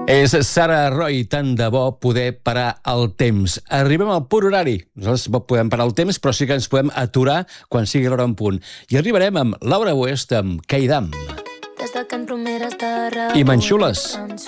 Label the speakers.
Speaker 1: És Sara Roy, tant de bo poder parar el temps. Arribem al pur horari. Nosaltres podem parar el temps, però sí que ens podem aturar quan sigui l'hora en punt. I arribarem amb Laura West, amb Queidam. I Manxules.